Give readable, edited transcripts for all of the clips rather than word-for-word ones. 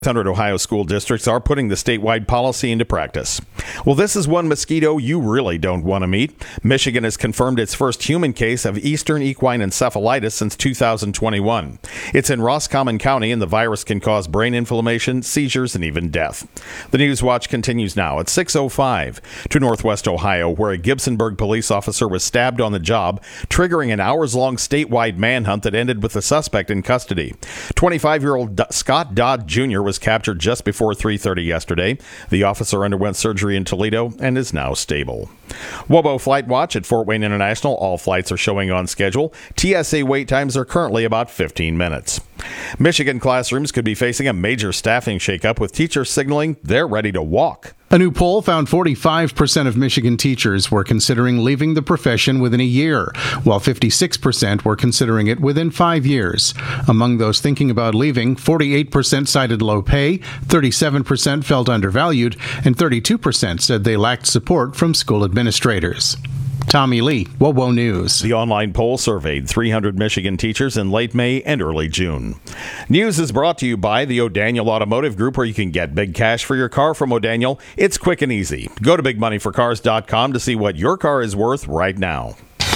600 Ohio school districts are putting the statewide policy into practice. Well, this is one mosquito you really don't want to meet. Michigan has confirmed its first human case of Eastern equine encephalitis since 2021. It's in Roscommon County, and the virus can cause brain inflammation, seizures, and even death. The News Watch continues now at 6:05 to Northwest Ohio, where a Gibsonburg police officer was stabbed on the job, triggering an hours-long statewide manhunt that ended with the suspect in custody. 25-year-old Scott Dodd Jr. was captured just before 3:30 yesterday. The officer underwent surgery in Toledo and is now stable. WOBO Flight Watch at Fort Wayne International. All flights are showing on schedule. TSA wait times are currently about 15 minutes. Michigan classrooms could be facing a major staffing shakeup, with teachers signaling they're ready to walk. A new poll found 45% of Michigan teachers were considering leaving the profession within a year, while 56% were considering it within 5 years. Among those thinking about leaving, 48% cited low pay, 37% felt undervalued, and 32% said they lacked support from school administrators. Tommy Lee, WOBO News. The online poll surveyed 300 Michigan teachers in late May and early June. News is brought to you by the O'Daniel Automotive Group, where you can get big cash for your car from O'Daniel. It's quick and easy. Go to bigmoneyforcars.com to see what your car is worth right now.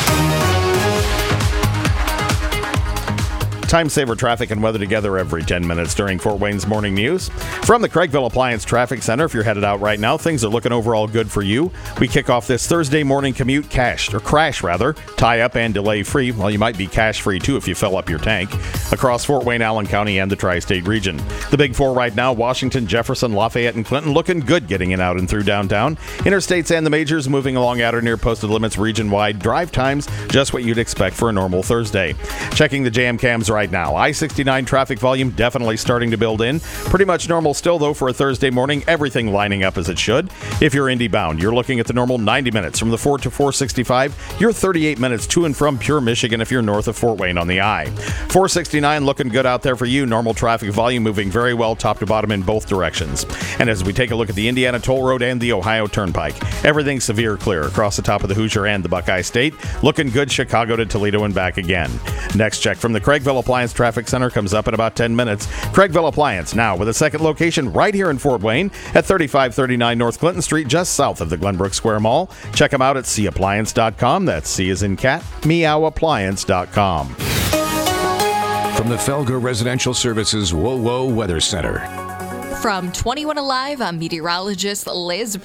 Time saver traffic and weather together every 10 minutes during Fort Wayne's Morning News. From the Craigville Appliance Traffic Center, if you're headed out right now, things are looking overall good for you. We kick off this Thursday morning commute crash, tie up and delay free. Well, you might be cash free too if you fill up your tank. Across Fort Wayne, Allen County, and the tri-state region. The big four right now: Washington, Jefferson, Lafayette, and Clinton, looking good getting in out and through downtown. Interstates and the majors moving along at or near posted limits region-wide. Drive times just what you'd expect for a normal Thursday. Checking the jam cams right now. I-69 traffic volume definitely starting to build in. Pretty much normal still, though, for a Thursday morning. Everything lining up as it should. If you're Indy bound, you're looking at the normal 90 minutes from the 4 to 465. You're 38 minutes to and from Pure, Michigan if you're north of Fort Wayne on the I. 469 looking good out there for you. Normal traffic volume moving very well top to bottom in both directions. And as we take a look at the Indiana Toll Road and the Ohio Turnpike, everything severe clear across the top of the Hoosier and the Buckeye State. Looking good Chicago to Toledo and back again. Next check from the Craigville Appliance Traffic Center comes up in about 10 minutes. Craigville Appliance now with a second location right here in Fort Wayne at 3539 North Clinton Street, just south of the Glenbrook Square Mall. Check them out at cappliance.com. That's C as in cat, meowappliance.com. From the Felger Residential Services WOWO Weather Center. From 21 Alive, I'm meteorologist Liz